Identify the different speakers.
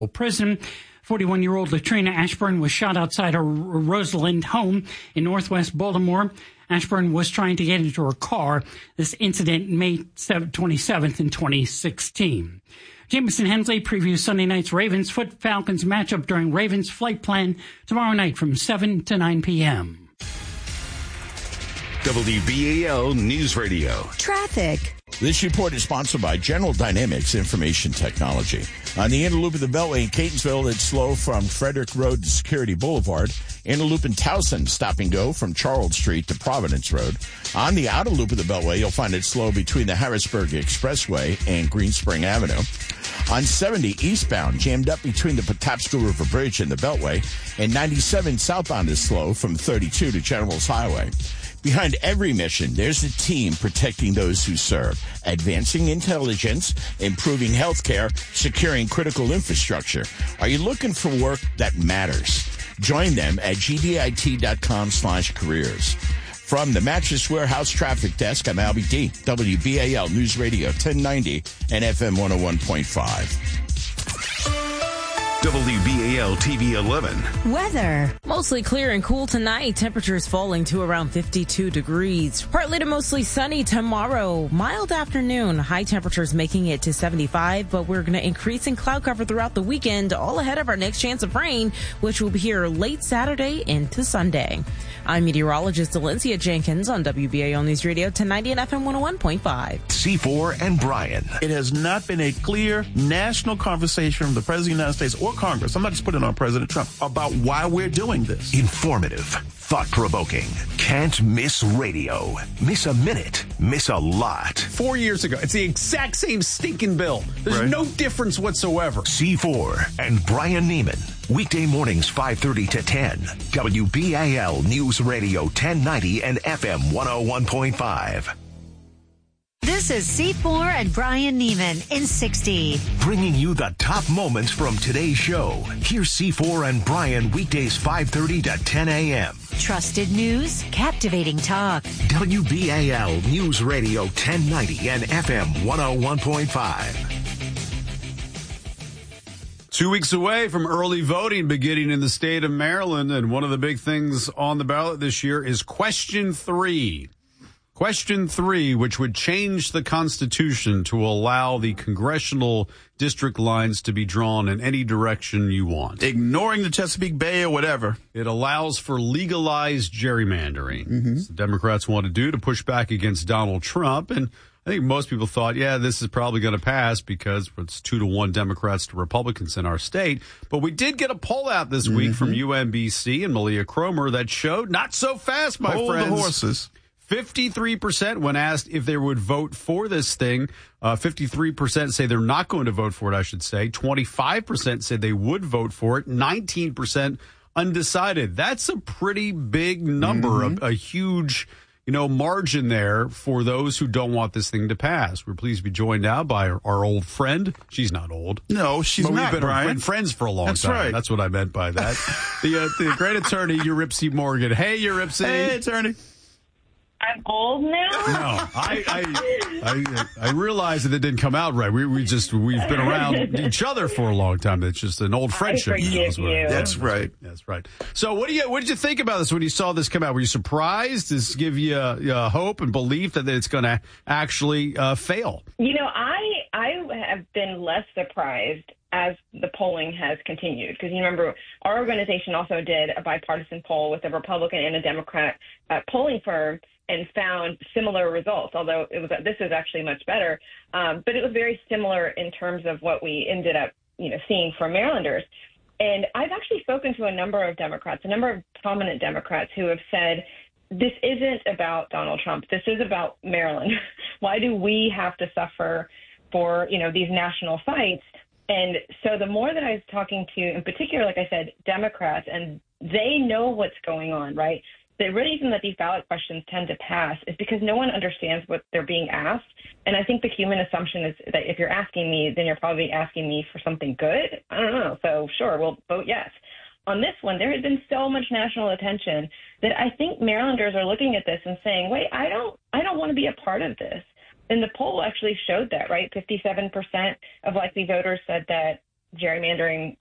Speaker 1: prison. 41-year-old Latrina Ashburn was shot outside her Roseland home in northwest Baltimore. Ashburn was trying to get into her car. This incident May 27th in 2016. Jameson Hensley previews Sunday night's Ravens-Falcons matchup during Ravens Flight Plan tomorrow night from 7 to 9 p.m.
Speaker 2: WBAL News Radio.
Speaker 3: Traffic.
Speaker 4: This report is sponsored by General Dynamics Information Technology. On the inner loop of the Beltway in Catonsville, it's slow from Frederick Road to Security Boulevard. Inner loop in Towson, stop and go from Charles Street to Providence Road. On the outer loop of the Beltway, you'll find it slow between the Harrisburg Expressway and Green Spring Avenue. On 70 eastbound, jammed up between the Patapsco River Bridge and the Beltway. And 97 southbound is slow from 32 to General's Highway. Behind every mission, there's a team protecting those who serve, advancing intelligence, improving healthcare, securing critical infrastructure. Are you looking for work that matters? Join them at gdit.com/careers. From the Mattress Warehouse Traffic Desk, I'm Albie D. WBAL News Radio 1090 and FM 101.5.
Speaker 2: WBAL TV 11.
Speaker 3: Weather.
Speaker 5: Mostly clear and cool tonight. Temperatures falling to around 52 degrees. Partly to mostly sunny tomorrow. Mild afternoon. High temperatures making it to 75, but we're going to increase in cloud cover throughout the weekend, all ahead of our next chance of rain, which will be here late Saturday into Sunday. I'm meteorologist Valencia Jenkins on WBAL News Radio 1090 and FM 101.5.
Speaker 2: C4 and Brian.
Speaker 6: It has not been a clear national conversation from the President of the United States or Congress, I'm not just putting it on President Trump, about why we're doing this.
Speaker 2: Informative, thought-provoking, can't miss radio. Miss a minute, miss a lot.
Speaker 7: 4 years ago, it's the exact same stinking bill. There's no difference whatsoever.
Speaker 2: C4 and Brian Neiman. Weekday mornings 5:30 to 10. WBAL News Radio 1090 and FM 101.5.
Speaker 3: This is C4 and Brian Neiman in 60.
Speaker 2: Bringing you the top moments from today's show. Here's C4 and Brian weekdays 5:30 to 10 a.m.
Speaker 3: Trusted news, captivating talk.
Speaker 2: WBAL News Radio 1090 and FM 101.5.
Speaker 7: 2 weeks away from early voting beginning in the state of Maryland, and one of the big things on the ballot this year is Question 3. Question 3, which would change the Constitution to allow the congressional district lines to be drawn in any direction you want.
Speaker 6: Ignoring the Chesapeake Bay or whatever.
Speaker 7: It allows for legalized gerrymandering. The Democrats want to do to push back against Donald Trump. And I think most people thought, yeah, this is probably going to pass because it's 2-1 Democrats to Republicans in our state. But we did get a poll out this week from UMBC and Malia Cromer that showed not so fast, my friends.
Speaker 6: Hold the horses.
Speaker 7: 53% when asked if they would vote for this thing. 53% say they're not going to vote for it, I should say. 25% say they would vote for it. 19% undecided. That's a pretty big number, a huge, margin there for those who don't want this thing to pass. We're pleased to be joined now by our old friend. She's not old.
Speaker 6: No, she's
Speaker 7: but
Speaker 6: not,
Speaker 7: we've been friends for a long time.
Speaker 6: That's right.
Speaker 7: That's what I meant by that. The great attorney, Eurypsy Morgan. Hey, Eurypsy.
Speaker 6: Hey, attorney.
Speaker 8: I'm old now?
Speaker 7: No, I realize that it didn't come out right. We've been around each other for a long time. It's just an old friendship.
Speaker 8: I forgive you.
Speaker 6: That's right.
Speaker 7: That's right. So what did you think about this when you saw this come out? Were you surprised? Does this give you hope and belief that it's going to actually fail?
Speaker 8: I have been less surprised as the polling has continued. Because you remember, our organization also did a bipartisan poll with a Republican and a Democrat polling firm and found similar results, although this is actually much better. But it was very similar in terms of what we ended up, seeing from Marylanders. And I've actually spoken to a number of Democrats, a number of prominent Democrats who have said, this isn't about Donald Trump. This is about Maryland. Why do we have to suffer for, these national fights? And so the more that I was talking to, in particular, like I said, Democrats, and they know what's going on, right? The reason that these ballot questions tend to pass is because no one understands what they're being asked. And I think the human assumption is that if you're asking me, then you're probably asking me for something good. I don't know. So sure, we'll vote yes. On this one, there has been so much national attention that I think Marylanders are looking at this and saying, wait, I don't want to be a part of this. And the poll actually showed that, right? 57% of likely voters said that gerrymandering